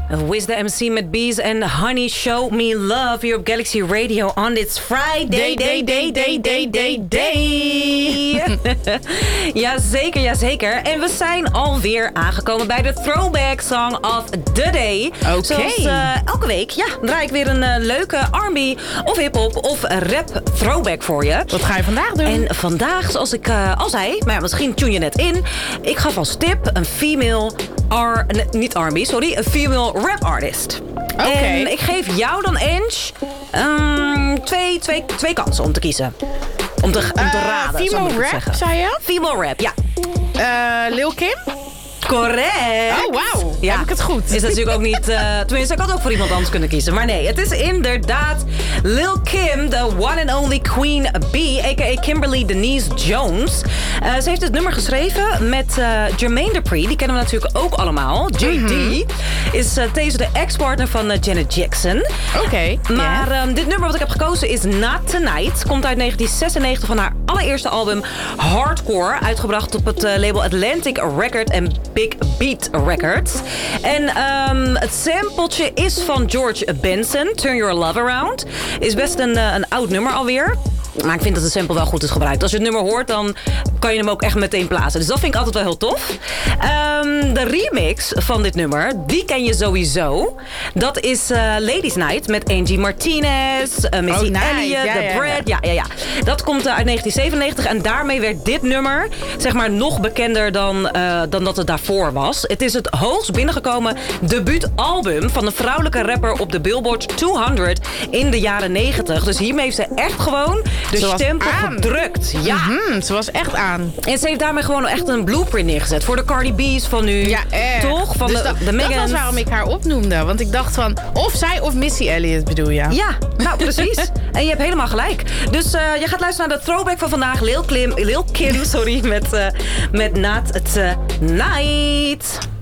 Wiz the MC met Bees en Honey Show Me Love hier op Galaxy Radio on this Friday. Jazeker. En we zijn alweer aangekomen bij de Throwback Song of the Day. Oké. Zoals elke week draai ik weer een leuke R&B of hip-hop of rap throwback voor je. Wat ga je vandaag doen? En vandaag, zoals ik al zei, maar ja, misschien tune je net in. Ik gaf als tip een female een female rap artist. Oké. En ik geef jou dan, Ange, twee kansen om te kiezen. Om te raden, zo moet ik het Female rap, zeggen. zei je? Female rap, ja. Lil Kim? Correct. Oh, wauw. Heb ik het goed? Is natuurlijk ook niet... tenminste, ik had ook voor iemand anders kunnen kiezen. Maar nee, het is inderdaad Lil Kim, the one and only Queen Bee, a.k.a. Kimberly Denise Jones. Ze heeft het nummer geschreven met Jermaine Dupri. Die kennen we natuurlijk ook allemaal. JD is deze de ex-partner van Janet Jackson. Oké. Maar dit nummer wat ik heb gekozen is Not Tonight. Komt uit 1996 van haar allereerste album Hardcore. Uitgebracht op het label Atlantic Record en Big Beat Records. En het sampletje is van George Benson. Turn Your Love Around. Is best een oud nummer alweer. Maar ik vind dat de sample wel goed is gebruikt. Als je het nummer hoort, dan kan je hem ook echt meteen plaatsen. Dus dat vind ik altijd wel heel tof. De remix van dit nummer, die ken je sowieso. Dat is Ladies Night met Angie Martinez, Missy Elliott, The Bread. Ja. Dat komt uit 1997 en daarmee werd dit nummer zeg maar nog bekender dan dat het daarvoor was. Het is het hoogst binnengekomen debuutalbum van een vrouwelijke rapper op de Billboard 200 in de jaren 90. Dus hiermee heeft ze echt gewoon de stempel gedrukt. Ja. Ze was echt aan. En ze heeft daarmee gewoon echt een blueprint neergezet voor de Cardi B's van nu. Ja, echt. Toch? Van dus de Megans. Dat was waarom ik haar opnoemde. Want ik dacht van, of zij of Missy Elliott bedoel je. Ja, nou precies. En je hebt helemaal gelijk. Dus je gaat luisteren naar de throwback van vandaag. Lil Kim, met Not Tonight.